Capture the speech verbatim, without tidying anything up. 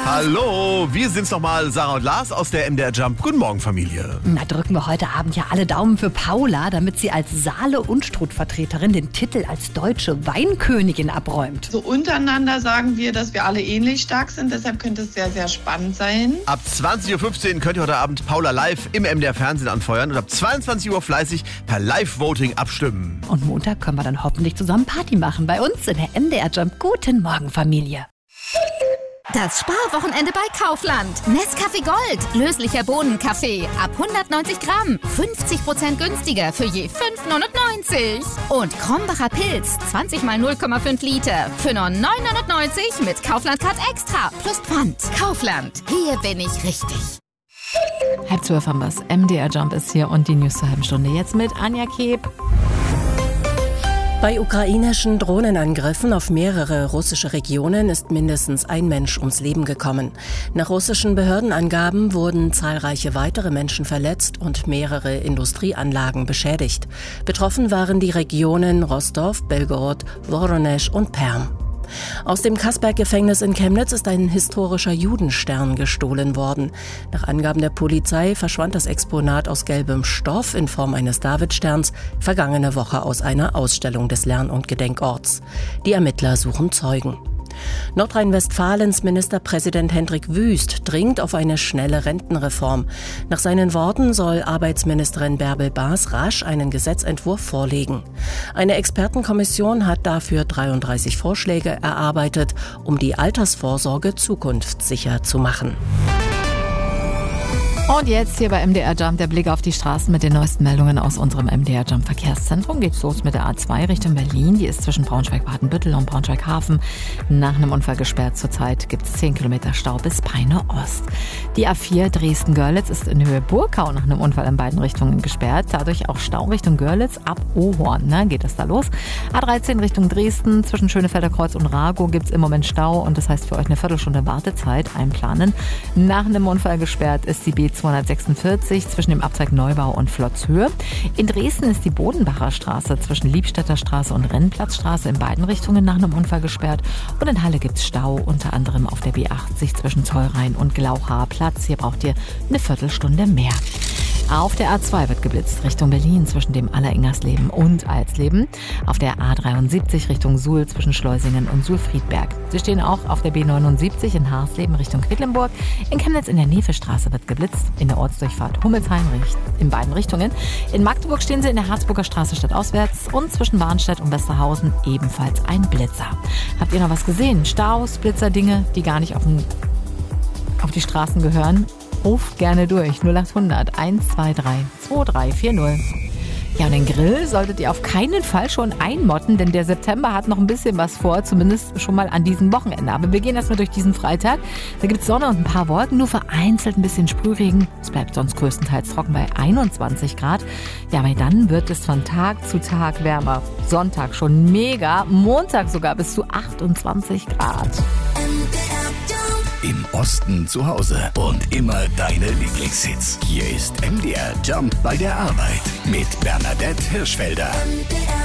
Hallo, wir sind's nochmal, Sarah und Lars aus der M D R Jump. Guten Morgen, Familie. Na, drücken wir heute Abend ja alle Daumen für Paula, damit sie als Saale-Unstrut-Vertreterin den Titel als deutsche Weinkönigin abräumt. So untereinander sagen wir, dass wir alle ähnlich stark sind, deshalb könnte es sehr, sehr spannend sein. Ab zwanzig Uhr fünfzehn könnt ihr heute Abend Paula live im M D R Fernsehen anfeuern und ab zweiundzwanzig Uhr fleißig per Live-Voting abstimmen. Und Montag können wir dann hoffentlich zusammen Party machen bei uns in der M D R Jump. Guten Morgen, Familie. Das Sparwochenende bei Kaufland. Nescafé Gold, löslicher Bohnenkaffee. Ab hundertneunzig Gramm, fünfzig Prozent günstiger für je fünf neunundneunzig. Und Krombacher Pilz, zwanzig mal null Komma fünf Liter. Für nur neun neunundneunzig mit Kaufland-Card Extra. Plus Pfand. Kaufland, hier bin ich richtig. Halb zwölf haben wir's. M D R Jump ist hier und die News zur halben Stunde. Jetzt mit Anja Keb. Bei ukrainischen Drohnenangriffen auf mehrere russische Regionen ist mindestens ein Mensch ums Leben gekommen. Nach russischen Behördenangaben wurden zahlreiche weitere Menschen verletzt und mehrere Industrieanlagen beschädigt. Betroffen waren die Regionen Rostov, Belgorod, Woronesch und Perm. Aus dem Kasberg-Gefängnis in Chemnitz ist ein historischer Judenstern gestohlen worden. Nach Angaben der Polizei verschwand das Exponat aus gelbem Stoff in Form eines Davidsterns vergangene Woche aus einer Ausstellung des Lern- und Gedenkorts. Die Ermittler suchen Zeugen. Nordrhein-Westfalens Ministerpräsident Hendrik Wüst dringt auf eine schnelle Rentenreform. Nach seinen Worten soll Arbeitsministerin Bärbel Baas rasch einen Gesetzentwurf vorlegen. Eine Expertenkommission hat dafür dreiunddreißig Vorschläge erarbeitet, um die Altersvorsorge zukunftssicher zu machen. Und jetzt hier bei M D R Jump der Blick auf die Straßen mit den neuesten Meldungen aus unserem M D R Jump Verkehrszentrum. Geht's los mit der A zwei Richtung Berlin. Die ist zwischen Braunschweig-Wadenbüttel und Braunschweig-Hafen nach einem Unfall gesperrt. Zurzeit gibt's zehn Kilometer Stau bis Peine Ost. Die A vier Dresden-Görlitz ist in Höhe Burkau nach einem Unfall in beiden Richtungen gesperrt. Dadurch auch Stau Richtung Görlitz ab Ohorn. Ne, geht es da los. A dreizehn Richtung Dresden zwischen Schönefelder Kreuz und Ragow gibt's im Moment Stau und das heißt für euch eine Viertelstunde Wartezeit einplanen. Nach einem Unfall gesperrt ist die B zweihundertsechsundvierzig zwischen dem Abzweig Neubau und Flotzhöhe. In Dresden ist die Bodenbacher Straße zwischen Liebstädter Straße und Rennplatzstraße in beiden Richtungen nach einem Unfall gesperrt. Und in Halle gibt's Stau, unter anderem auf der B achtzig zwischen Zollrhein und Glauchaer Platz. Hier braucht ihr eine Viertelstunde mehr. Auf der A zwei wird geblitzt Richtung Berlin zwischen dem Aller-Ingersleben und Alsleben. Auf der A dreiundsiebzig Richtung Suhl zwischen Schleusingen und Suhl-Friedberg. Sie stehen auch auf der B neunundsiebzig in Harsleben Richtung Quedlinburg. In Chemnitz in der Nevestraße wird geblitzt. In der Ortsdurchfahrt Hummelsheim in beiden Richtungen. In Magdeburg stehen sie in der Harzburger Straße stadtauswärts und zwischen Warnstedt und Westerhausen ebenfalls ein Blitzer. Habt ihr noch was gesehen? Staus, Blitzer, Dinge, die gar nicht auf, den, auf die Straßen gehören? Ruft gerne durch null achthundert eins zwei drei zwei drei vier null. Ja, und den Grill solltet ihr auf keinen Fall schon einmotten, denn der September hat noch ein bisschen was vor, zumindest schon mal an diesem Wochenende. Aber wir gehen erstmal durch diesen Freitag. Da gibt es Sonne und ein paar Wolken, nur vereinzelt ein bisschen Sprühregen. Es bleibt sonst größtenteils trocken bei einundzwanzig Grad. Ja, aber dann wird es von Tag zu Tag wärmer. Sonntag schon mega, Montag sogar bis zu achtundzwanzig Grad. Im Osten zu Hause und immer deine Lieblingshits. Hier ist M D R Jump bei der Arbeit mit Bernadette Hirschfelder.